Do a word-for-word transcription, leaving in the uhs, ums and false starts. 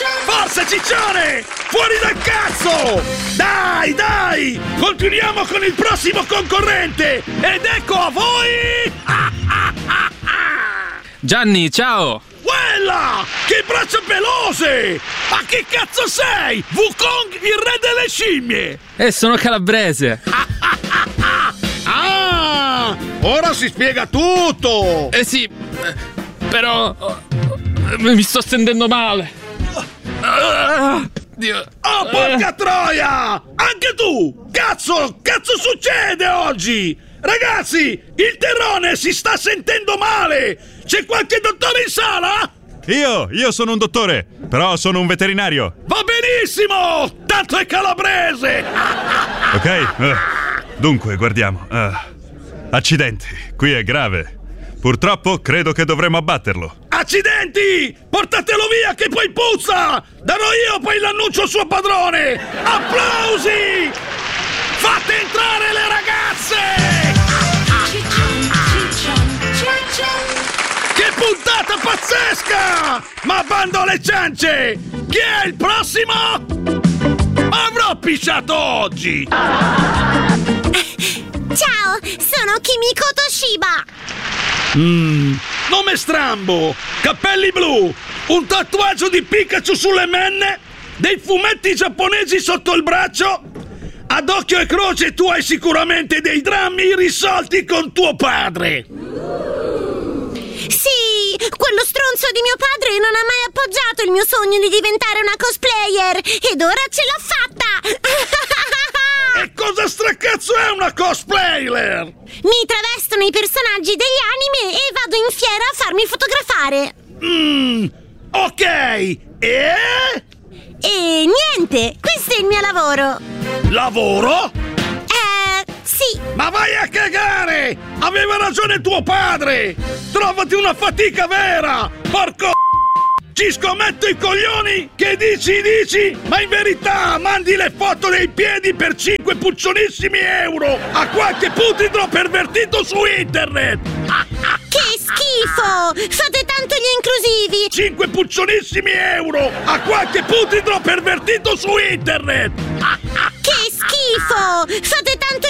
Forza Ciccione! Fuori dal cazzo! Dai, dai! Continuiamo con il prossimo concorrente! Ed ecco a voi... Gianni, ciao! Quella! Che braccia pelose! Ma che cazzo sei? Wukong, il re delle scimmie! Eh, sono calabrese! Ah! Ora si spiega tutto! Eh sì, però... mi sto stendendo male! Dio. Oh, porca troia! Anche tu! Cazzo! Cazzo succede oggi? Ragazzi, il terrone si sta sentendo male! C'è qualche dottore in sala? Io, io sono un dottore, però sono un veterinario. Va benissimo! Tanto è calabrese! Ok? Uh, dunque, guardiamo. Uh, accidenti, qui è grave. Purtroppo credo che dovremo abbatterlo. Accidenti! Portatelo via che poi puzza! Darò io poi l'annuncio al suo padrone! Applausi! Fate entrare le ragazze! Che puntata pazzesca! Ma bando alle ciance! Chi è il prossimo? Avrò pisciato oggi! Ciao, sono Kimiko Toshiba. Mmm, nome strambo, capelli blu, un tatuaggio di Pikachu sulle menne, dei fumetti giapponesi sotto il braccio. Ad occhio e croce tu hai sicuramente dei drammi irrisolti con tuo padre. Sì, quello stronzo di mio padre non ha mai appoggiato il mio sogno di diventare una cosplayer ed ora ce l'ha fatta. E cosa stracazzo è una cosplayer? Mi travestono i personaggi degli anime e vado in fiera a farmi fotografare. Mmm, ok, e? E niente, questo è il mio lavoro. Lavoro? Eh, sì. Ma vai a cagare! Aveva ragione tuo padre! Trovati una fatica vera! Porco... Ci scommetto i coglioni che dici dici, ma in verità mandi le foto dei piedi per cinque puccionissimi euro a qualche putridro pervertito su internet! Che schifo! Fate tanto gli inclusivi! cinque puccionissimi euro a qualche putridro pervertito su internet! Che schifo! Fate tanto